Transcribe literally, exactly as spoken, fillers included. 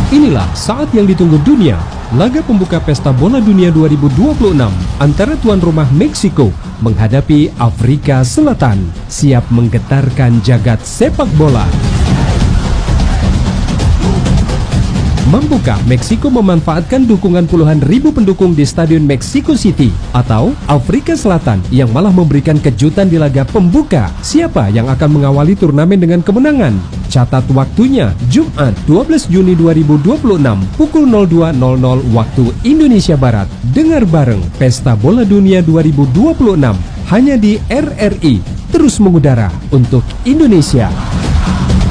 Inilah saat yang ditunggu dunia. Laga pembuka Pesta Bola Dunia dua ribu dua puluh enam antara tuan rumah Meksiko menghadapi Afrika Selatan, siap menggetarkan jagat sepak bola. Mampukah Meksiko memanfaatkan dukungan puluhan ribu pendukung di Stadion Mexico City? Atau Afrika Selatan yang malah memberikan kejutan di laga pembuka? Siapa yang akan mengawali turnamen dengan kemenangan? Catat waktunya, Jumat dua belas Juni dua ribu dua puluh enam pukul nol dua nol nol waktu Indonesia Barat. Dengar bareng Pesta Bola Dunia dua ribu dua puluh enam hanya di R R I, terus mengudara untuk Indonesia.